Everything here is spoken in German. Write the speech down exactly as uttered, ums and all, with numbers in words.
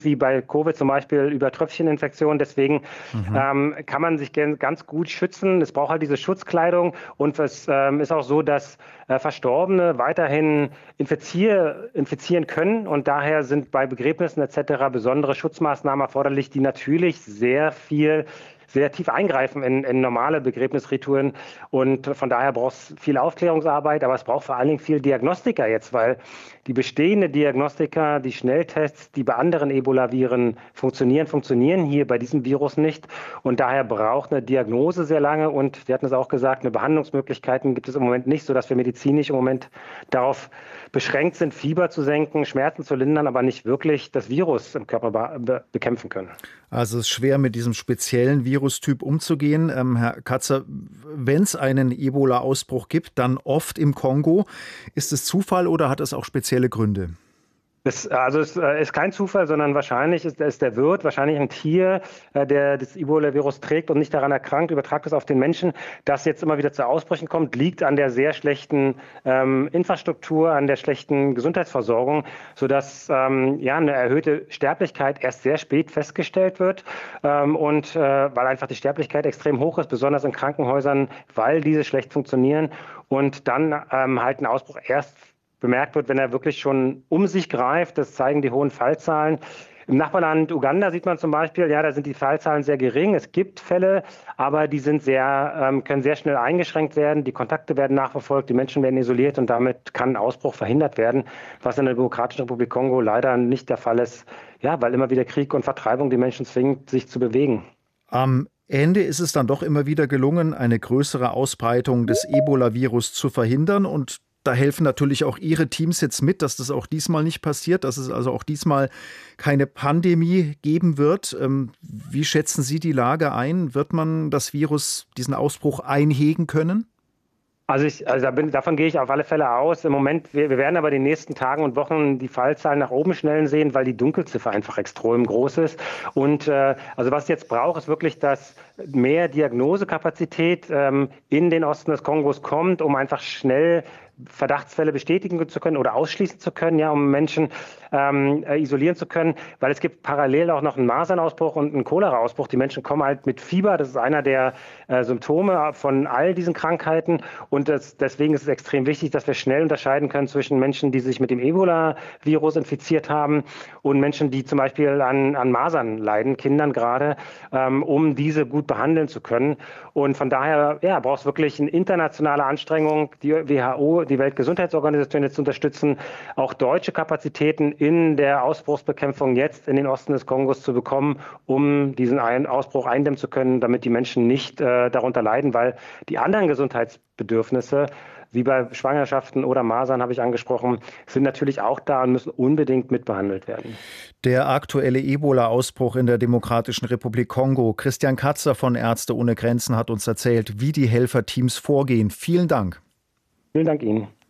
wie bei Covid zum Beispiel über Tröpfcheninfektionen. Deswegen mhm. ähm, kann man sich ganz gut schützen. Es braucht halt diese Schutzkleidung. Und es ähm, ist auch so, dass äh, Verstorbene weiterhin infizier, infizieren können. Und daher sind bei Begräbnissen et cetera besondere Schutzmaßnahmen erforderlich, die natürlich sehr viel sehr tief eingreifen in, in normale Begräbnisritualen. Und von daher braucht es viel Aufklärungsarbeit, aber es braucht vor allen Dingen viel Diagnostika jetzt, weil die bestehende Diagnostika, die Schnelltests, die bei anderen Ebola-Viren funktionieren, funktionieren hier bei diesem Virus nicht. Und daher braucht eine Diagnose sehr lange. Und wir hatten es auch gesagt, eine Behandlungsmöglichkeiten gibt es im Moment nicht, sodass wir medizinisch im Moment darauf beschränkt sind, Fieber zu senken, Schmerzen zu lindern, aber nicht wirklich das Virus im Körper be- be- bekämpfen können. Also es ist schwer, mit diesem speziellen Virustyp umzugehen. Ähm, Herr Katzer, wenn es einen Ebola-Ausbruch gibt, dann oft im Kongo. Ist es Zufall oder hat es auch spezielle Gründe? Das, also es ist kein Zufall, sondern wahrscheinlich ist es der Wirt, wahrscheinlich ein Tier, der das Ebola-Virus trägt und nicht daran erkrankt, übertragt es auf den Menschen. Das jetzt immer wieder zu Ausbrüchen kommt, liegt an der sehr schlechten ähm, Infrastruktur, an der schlechten Gesundheitsversorgung, sodass ähm, ja, eine erhöhte Sterblichkeit erst sehr spät festgestellt wird. Ähm, und äh, weil einfach die Sterblichkeit extrem hoch ist, besonders in Krankenhäusern, weil diese schlecht funktionieren. Und dann ähm, halt ein Ausbruch erst bemerkt wird, wenn er wirklich schon um sich greift. Das zeigen die hohen Fallzahlen. Im Nachbarland Uganda sieht man zum Beispiel, ja, da sind die Fallzahlen sehr gering. Es gibt Fälle, aber die sind sehr, ähm, können sehr schnell eingeschränkt werden. Die Kontakte werden nachverfolgt, die Menschen werden isoliert und damit kann ein Ausbruch verhindert werden, was in der Demokratischen Republik Kongo leider nicht der Fall ist. Ja, weil immer wieder Krieg und Vertreibung die Menschen zwingt, sich zu bewegen. Am Ende ist es dann doch immer wieder gelungen, eine größere Ausbreitung des Ebola-Virus zu verhindern und da helfen natürlich auch Ihre Teams jetzt mit, dass das auch diesmal nicht passiert, dass es also auch diesmal keine Pandemie geben wird. Wie schätzen Sie die Lage ein? Wird man das Virus, diesen Ausbruch einhegen können? Also, ich, also da bin, davon gehe ich auf alle Fälle aus. Im Moment, wir, wir werden aber in den nächsten Tagen und Wochen die Fallzahlen nach oben schnellen sehen, weil die Dunkelziffer einfach extrem groß ist. Und äh, also was es jetzt braucht, ist wirklich, dass mehr Diagnosekapazität ähm, in den Osten des Kongos kommt, um einfach schnell Verdachtsfälle bestätigen zu können oder ausschließen zu können, ja, um Menschen ähm, äh, isolieren zu können, weil es gibt parallel auch noch einen Masernausbruch und einen Cholera-Ausbruch. Die Menschen kommen halt mit Fieber, das ist einer der äh, Symptome von all diesen Krankheiten und das, deswegen ist es extrem wichtig, dass wir schnell unterscheiden können zwischen Menschen, die sich mit dem Ebola-Virus infiziert haben und Menschen, die zum Beispiel an, an Masern leiden, Kindern gerade, ähm, um diese gut behandeln zu können. Und von daher ja, braucht es wirklich eine internationale Anstrengung, die W H O, die Weltgesundheitsorganisation jetzt zu unterstützen, auch deutsche Kapazitäten in der Ausbruchsbekämpfung jetzt in den Osten des Kongos zu bekommen, um diesen ein Ausbruch eindämmen zu können, damit die Menschen nicht äh, darunter leiden, weil die anderen Gesundheitsbedürfnisse, wie bei Schwangerschaften oder Masern, habe ich angesprochen, sind natürlich auch da und müssen unbedingt mitbehandelt werden. Der aktuelle Ebola-Ausbruch in der Demokratischen Republik Kongo. Christian Katzer von Ärzte ohne Grenzen hat uns erzählt, wie die Helferteams vorgehen. Vielen Dank. Vielen Dank Ihnen.